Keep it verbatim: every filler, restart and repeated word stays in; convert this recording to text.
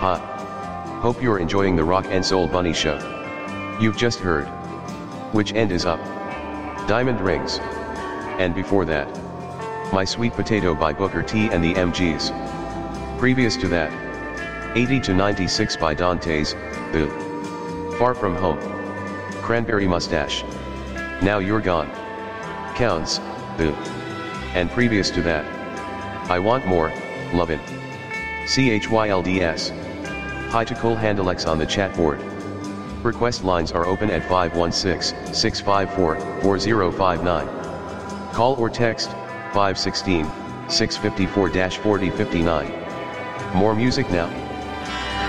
Ha. Hope you're enjoying the Rock and Soul Bunny show. You've just heard Which End Is Up, Diamond Rings, and before that, My Sweet Potato by Booker T and the M Gs. Previous to that, eighty to ninety-six by Dantes, The Far From Home, Cranberry Mustache, Now You're Gone, Counts, The, and previous to that, I Want More, Lovin', C H Y L D S. Hi to Cole Handelex on the chat board. Request lines are open at five one six, six five four, four zero five nine. Call or text, five one six, six five four, four zero five nine. More music now.